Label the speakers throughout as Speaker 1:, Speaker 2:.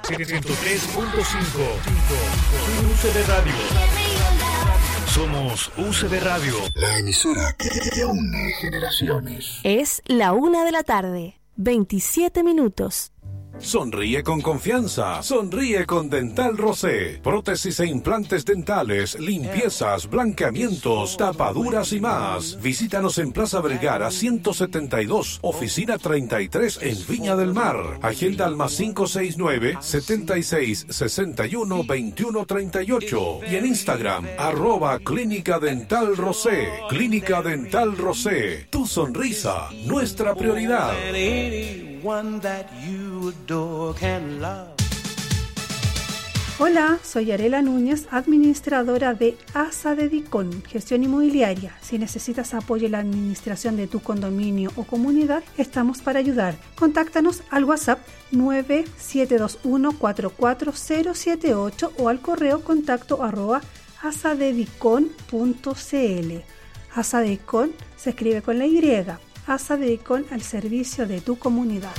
Speaker 1: 103.5 UCB Radio. Somos UCB Radio,
Speaker 2: la emisora que une generaciones.
Speaker 3: Es la 1:00 PM, 27 minutos.
Speaker 4: Sonríe con confianza, sonríe con Dental Rosé. Prótesis e implantes dentales, limpiezas, blanqueamientos, tapaduras y más. Visítanos en Plaza Vergara 172, oficina 33 en Viña del Mar. Agenda al +569 76 61 21 38 y en Instagram @Clínica Dental Rosé. Clínica Dental Rosé, tu sonrisa, nuestra prioridad.
Speaker 5: Hola, soy Arela Núñez, administradora de ASA de Dicón, gestión inmobiliaria. Si necesitas apoyo en la administración de tu condominio o comunidad, estamos para ayudar. Contáctanos al WhatsApp 9721-44078 o al correo contacto@asadedicon.cl. ASA de Dicón se escribe con la Y. ASA de Dicón al servicio de tu comunidad.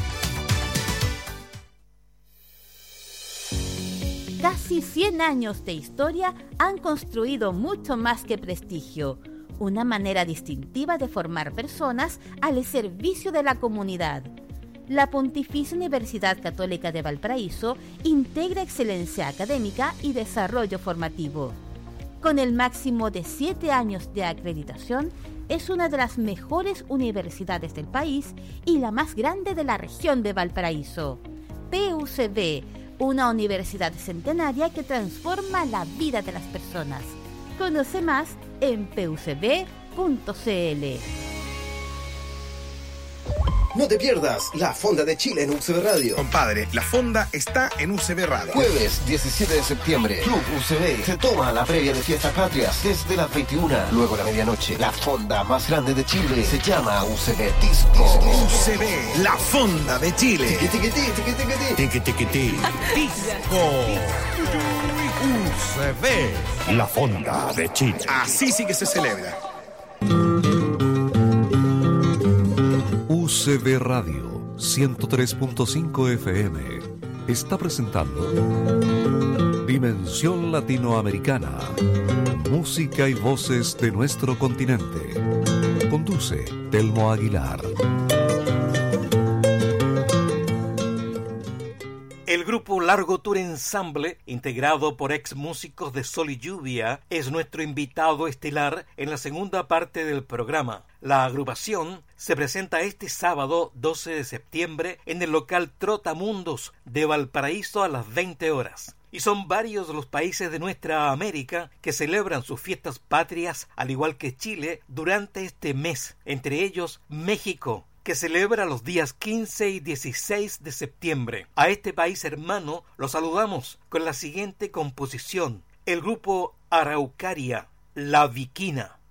Speaker 6: Casi 100 años de historia han construido mucho más que prestigio, una manera distintiva de formar personas al servicio de la comunidad. La Pontificia Universidad Católica de Valparaíso integra excelencia académica y desarrollo formativo. Con el máximo de 7 años de acreditación, es una de las mejores universidades del país y la más grande de la región de Valparaíso. PUCB, una universidad centenaria que transforma la vida de las personas. Conoce más en pucb.cl.
Speaker 7: No te pierdas la Fonda de Chile en UCB Radio.
Speaker 8: Compadre, la Fonda está en UCB Radio.
Speaker 7: Jueves 17 de septiembre, Club UCB se toma la previa de Fiestas Patrias desde las 21. Luego la medianoche, la Fonda más grande de Chile se llama UCB Disco.
Speaker 8: UCB, la Fonda de Chile.
Speaker 1: Tiqui. Disco. UCB, la Fonda de Chile.
Speaker 8: Así sí que se celebra.
Speaker 9: UCB Radio 103.5 FM está presentando Dimensión Latinoamericana, música y voces de nuestro continente. Conduce Telmo Aguilar.
Speaker 10: El grupo Largo Tour Ensemble, integrado por ex músicos de Sol y Lluvia, es nuestro invitado estelar en la segunda parte del programa. La agrupación se presenta este sábado 12 de septiembre en el local Trotamundos de Valparaíso a las 20 horas. Y son varios los países de nuestra América que celebran sus fiestas patrias, al igual que Chile, durante este mes, entre ellos México, que celebra los días 15 y 16 de septiembre. A este país hermano lo saludamos con la siguiente composición. El grupo Araucaria, La Viquina.